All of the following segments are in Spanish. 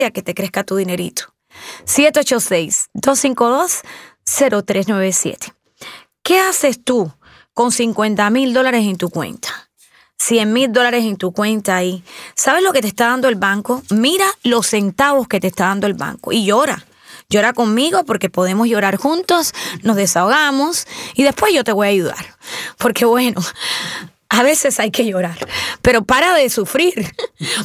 que te crezca tu dinerito. 786-252-0397. ¿Qué haces tú con $50,000 en tu cuenta? $100,000 en tu cuenta ahí. ¿Sabes lo que te está dando el banco? Mira los centavos que te está dando el banco y llora. Llora conmigo porque podemos llorar juntos, nos desahogamos y después yo te voy a ayudar. Porque bueno, a veces hay que llorar, pero para de sufrir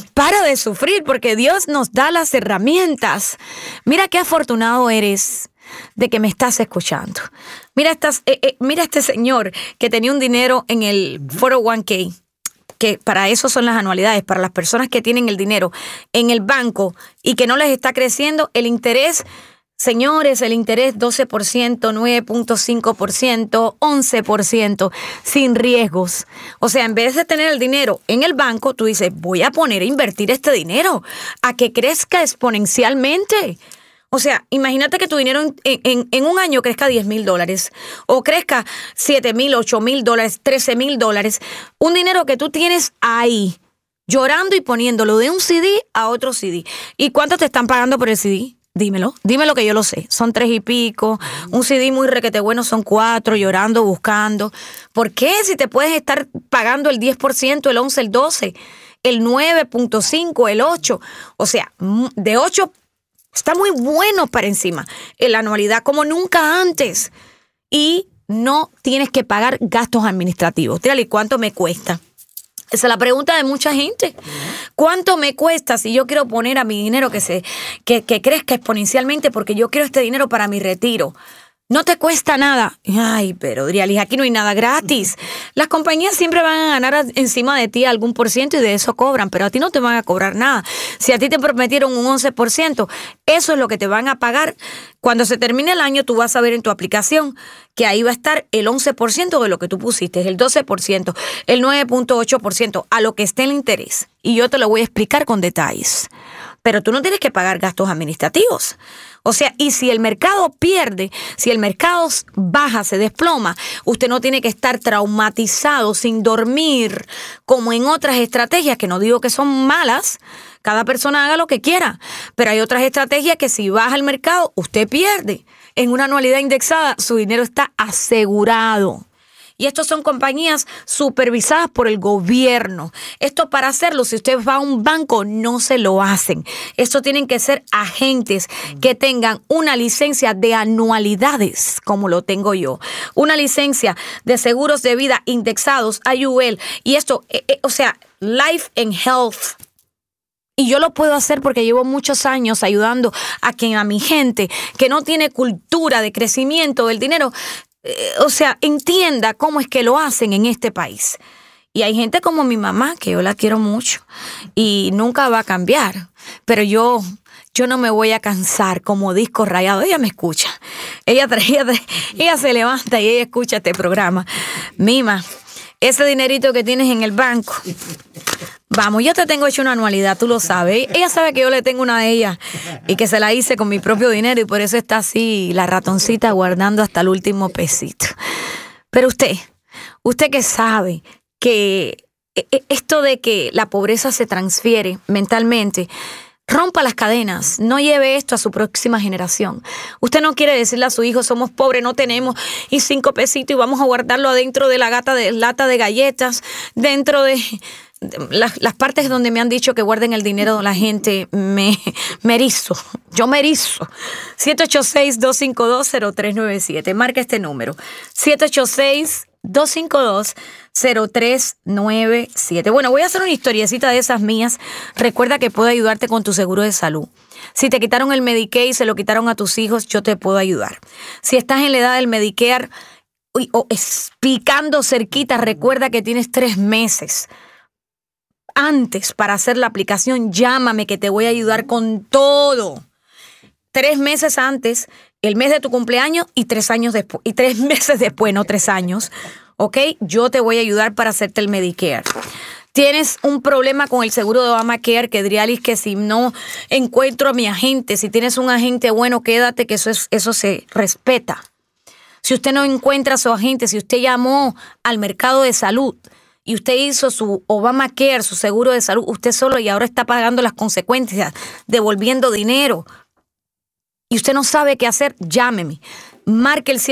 porque Dios nos da las herramientas. Mira qué afortunado eres de que me estás escuchando. Mira este señor que tenía un dinero en el 401k, que para eso son las anualidades, para las personas que tienen el dinero en el banco y que no les está creciendo el interés. Señores, el interés 12%, 9.5%, 11%, sin riesgos. O sea, en vez de tener el dinero en el banco, tú dices, voy a poner a invertir este dinero a que crezca exponencialmente. O sea, imagínate que tu dinero en un año crezca $10,000 o crezca $7,000, $8,000, $13,000. Un dinero que tú tienes ahí, llorando y poniéndolo de un CD a otro CD. ¿Y cuánto te están pagando por el CD? Dímelo que yo lo sé. Son 3 y pico. Un CD muy requete bueno son 4, llorando, buscando. ¿Por qué? Si te puedes estar pagando el 10%, el 11, el 12, el 9.5, el 8. O sea, de 8 está muy bueno para encima. En la anualidad como nunca antes. Y no tienes que pagar gastos administrativos. ¿Y cuánto me cuesta? Esa es la pregunta de mucha gente. ¿Cuánto me cuesta si yo quiero poner a mi dinero que crezca exponencialmente porque yo quiero este dinero para mi retiro? No te cuesta nada. Ay, pero Drialis, aquí no hay nada gratis. Las compañías siempre van a ganar encima de ti algún % y de eso cobran, pero a ti no te van a cobrar nada. Si a ti te prometieron un 11%, eso es lo que te van a pagar. Cuando se termine el año, tú vas a ver en tu aplicación que ahí va a estar el 11% de lo que tú pusiste, el 12%, el 9.8%, a lo que esté el interés. Y yo te lo voy a explicar con detalles. Pero tú no tienes que pagar gastos administrativos. O sea, y si el mercado pierde, si el mercado baja, se desploma, usted no tiene que estar traumatizado, sin dormir, como en otras estrategias, que no digo que son malas, cada persona haga lo que quiera, pero hay otras estrategias que si baja el mercado, usted pierde. En una anualidad indexada, su dinero está asegurado. Y estos son compañías supervisadas por el gobierno. Esto para hacerlo, si usted va a un banco, no se lo hacen. Esto tienen que ser agentes que tengan una licencia de anualidades, como lo tengo yo. Una licencia de seguros de vida indexados, IUL. Y esto, o sea, Life and Health. Y yo lo puedo hacer porque llevo muchos años ayudando a mi gente que no tiene cultura de crecimiento del dinero, o sea, entienda cómo es que lo hacen en este país. Y hay gente como mi mamá, que yo la quiero mucho y nunca va a cambiar. Pero yo no me voy a cansar como disco rayado. Ella me escucha. Ella se levanta y ella escucha este programa. Mima, ese dinerito que tienes en el banco, vamos, yo te tengo hecho una anualidad, tú lo sabes. Ella sabe que yo le tengo una de ellas y que se la hice con mi propio dinero y por eso está así la ratoncita guardando hasta el último pesito. Pero usted que sabe que esto de que la pobreza se transfiere mentalmente, rompa las cadenas, no lleve esto a su próxima generación. Usted no quiere decirle a su hijo, somos pobres, no tenemos, y 5 pesitos y vamos a guardarlo adentro de la lata de galletas, dentro de las partes donde me han dicho que guarden el dinero de la gente, me erizo. Yo me erizo. 786-252-0397. Marca este número. 786-252-0397. Bueno, voy a hacer una historiecita de esas mías. Recuerda que puedo ayudarte con tu seguro de salud. Si te quitaron el Medicaid y se lo quitaron a tus hijos, yo te puedo ayudar. Si estás en la edad del Medicare o picando cerquita, recuerda que tienes 3 meses antes para hacer la aplicación. Llámame que te voy a ayudar con todo. 3 meses antes, el mes de tu cumpleaños y 3 años después, y 3 meses después, no 3 años, ¿ok? Yo te voy a ayudar para hacerte el Medicare. Tienes un problema con el seguro de Obamacare, que Drialis, que si no encuentro a mi agente, si tienes un agente bueno, quédate, que eso se respeta. Si usted no encuentra a su agente, si usted llamó al mercado de salud y usted hizo su Obamacare, su seguro de salud, usted solo, y ahora está pagando las consecuencias, devolviendo dinero, y usted no sabe qué hacer, llámeme. Marque el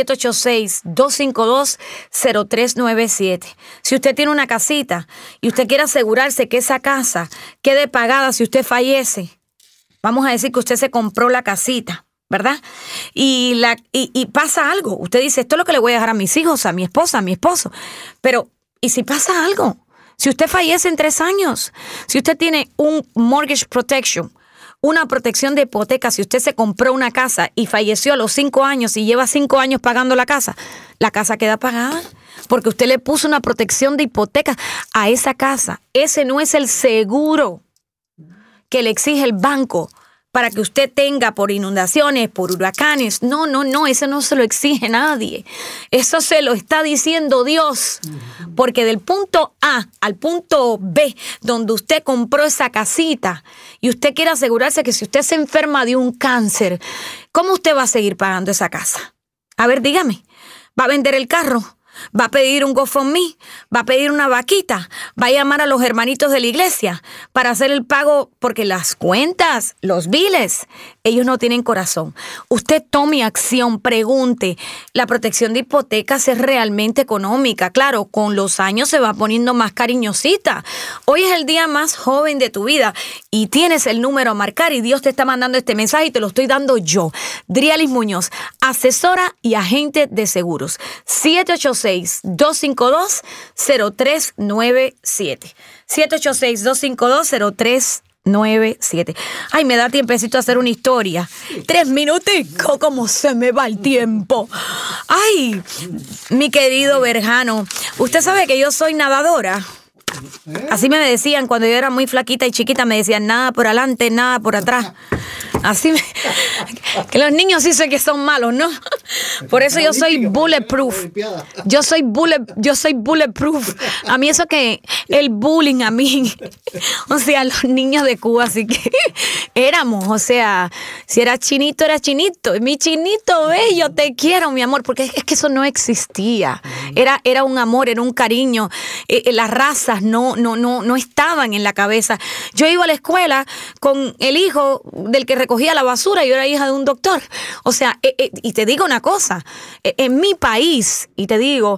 786-252-0397. Si usted tiene una casita y usted quiere asegurarse que esa casa quede pagada si usted fallece, vamos a decir que usted se compró la casita, ¿verdad? Y pasa algo. Usted dice, esto es lo que le voy a dejar a mis hijos, a mi esposa, a mi esposo. Pero, ¿y si pasa algo? Si usted fallece en 3 años, si usted tiene un mortgage protection, una protección de hipoteca, si usted se compró una casa y falleció a los 5 años y lleva 5 años pagando la casa queda pagada porque usted le puso una protección de hipoteca a esa casa. Ese no es el seguro que le exige el banco para que usted tenga por inundaciones, por huracanes. No, eso no se lo exige nadie. Eso se lo está diciendo Dios. Porque del punto A al punto B, donde usted compró esa casita y usted quiere asegurarse que si usted se enferma de un cáncer, ¿cómo usted va a seguir pagando esa casa? A ver, dígame, ¿va a vender el carro? ¿Va a pedir un GoFundMe? ¿Va a pedir una vaquita? ¿Va a llamar a los hermanitos de la iglesia para hacer el pago? Porque las cuentas, los biles, ellos no tienen corazón. Usted tome acción, pregunte. La protección de hipotecas es realmente económica. Claro, con los años se va poniendo más cariñosita. Hoy es el día más joven de tu vida y tienes el número a marcar y Dios te está mandando este mensaje y te lo estoy dando yo. Drialis Muñoz, asesora y agente de seguros. 786-252-0397. 786-252-0397. Ay, me da tiempecito a hacer una historia. 3 minuticos, cómo se me va el tiempo. Ay, mi querido Berjano, usted sabe que yo soy nadadora. Así me decían cuando yo era muy flaquita y chiquita, me decían nada por adelante, nada por atrás. Así que los niños sí sé que son malos, ¿no? Por eso yo soy bulletproof. Yo soy bulletproof. A mí eso que el bullying a mí, o sea, los niños de Cuba, así que éramos, o sea, si era chinito, era chinito. Mi chinito bello, te quiero, mi amor, porque es que eso no existía. Era un amor, era un cariño. Las razas no estaban en la cabeza. Yo iba a la escuela con el hijo del que recogía la basura, yo era hija de un doctor. O sea, y te digo una cosa, en mi país, y te digo,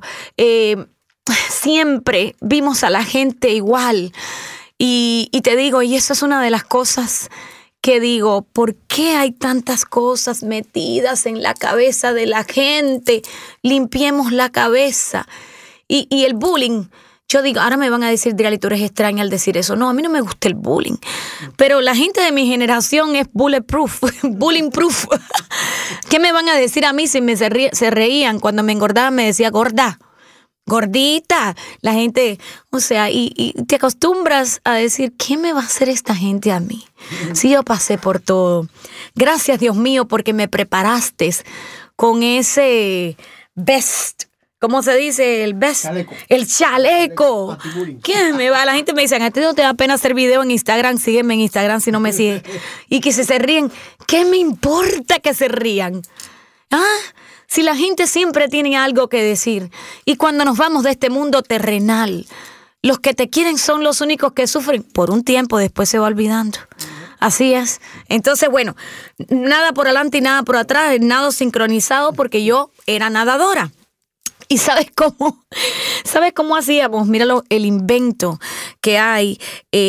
siempre vimos a la gente igual. Y te digo, y eso es una de las cosas que digo, ¿por qué hay tantas cosas metidas en la cabeza de la gente? Limpiemos la cabeza. Y el bullying, yo digo, ahora me van a decir, Drialis, tú eres extraña al decir eso. No, a mí no me gusta el bullying. Pero la gente de mi generación es bulletproof, bullying proof. ¿Qué me van a decir a mí si se reían cuando me engordaban? Me decía gorda, gordita. La gente, o sea, y te acostumbras a decir, ¿qué me va a hacer esta gente a mí? Si yo pasé por todo. Gracias, Dios mío, porque me preparaste con ese best. ¿Cómo se dice? El best. Chaleco. El chaleco. ¿Qué me va? La gente me dice, a ti no te da pena hacer video en Instagram, sígueme en Instagram si no me sigues. Y que se ríen. ¿Qué me importa que se rían? Si la gente siempre tiene algo que decir. Y cuando nos vamos de este mundo terrenal, los que te quieren son los únicos que sufren. Por un tiempo, después se va olvidando. Así es. Entonces, bueno, nada por adelante y nada por atrás, nado sincronizado porque yo era nadadora. ¿Y sabes cómo? ¿Sabes cómo hacíamos? Míralo, el invento que hay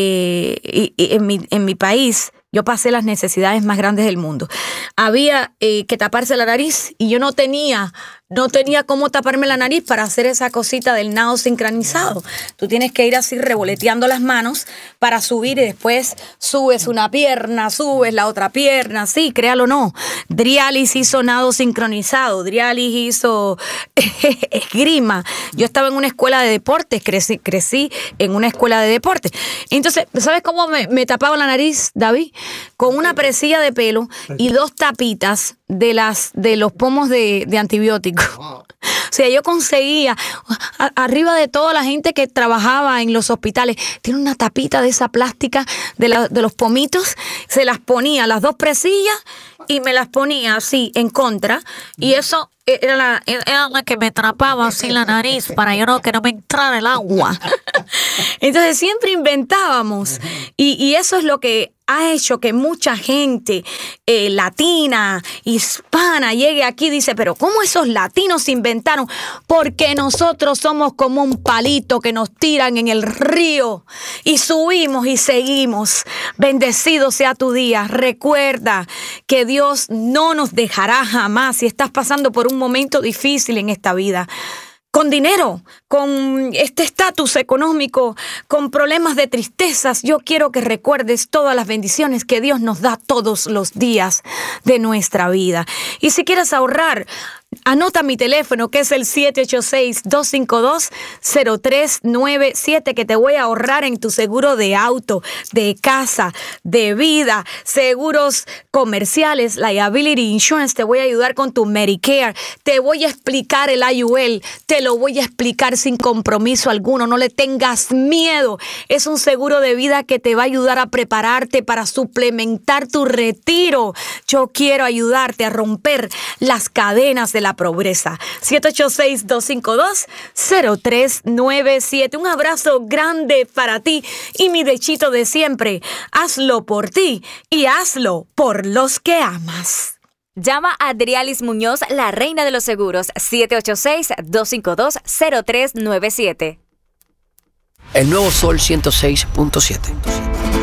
en mi país. Yo pasé las necesidades más grandes del mundo. Había que taparse la nariz y yo no tenía cómo taparme la nariz para hacer esa cosita del nado sincronizado. Tú tienes que ir así revoleteando las manos para subir y después subes una pierna, subes la otra pierna. Sí, créalo o no. Drialis hizo nado sincronizado. Drialis hizo esgrima. Yo estaba en una escuela de deportes. Crecí en una escuela de deportes. Entonces, ¿sabes cómo me tapaba la nariz, David? Con una presilla de pelo y 2 tapitas de los pomos de antibióticos. Wow. O sea, yo conseguía, arriba de toda la gente que trabajaba en los hospitales, tiene una tapita de esa plástica de los pomitos, se las ponía, las 2 presillas, y me las ponía así, en contra, y eso era la que me atrapaba así la nariz para que no me entrara el agua. Entonces siempre inventábamos. Y eso es lo que ha hecho que mucha gente latina, hispana, llegue aquí y dice, pero ¿cómo esos latinos se inventaron? Porque nosotros somos como un palito que nos tiran en el río y subimos y seguimos. Bendecido sea tu día. Recuerda que Dios no nos dejará jamás si estás pasando por un momento difícil en esta vida. Con dinero, con este estatus económico, con problemas de tristezas, yo quiero que recuerdes todas las bendiciones que Dios nos da todos los días de nuestra vida. Y si quieres ahorrar, anota mi teléfono, que es el 786-252-0397, que te voy a ahorrar en tu seguro de auto, de casa, de vida, seguros comerciales, liability insurance. Te voy a ayudar con tu Medicare. Te voy a explicar el IUL. Te lo voy a explicar sin compromiso alguno. No le tengas miedo. Es un seguro de vida que te va a ayudar a prepararte para suplementar tu retiro. Yo quiero ayudarte a romper las cadenas de la pobreza. 786-252-0397. Un abrazo grande para ti y mi dechito de siempre. Hazlo por ti y hazlo por los que amas. Llama a Adrialis Muñoz, la reina de los seguros, 786-252-0397. El nuevo Sol 106.7.